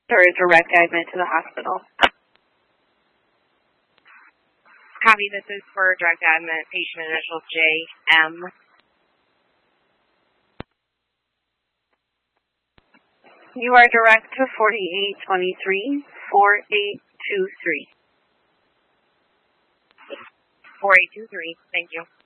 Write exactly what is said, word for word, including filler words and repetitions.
or direct admit to the hospital. Copy, this is for direct admit, patient initials J M. You are direct to forty-eight twenty-three, four eight two three. four eight two three, thank you.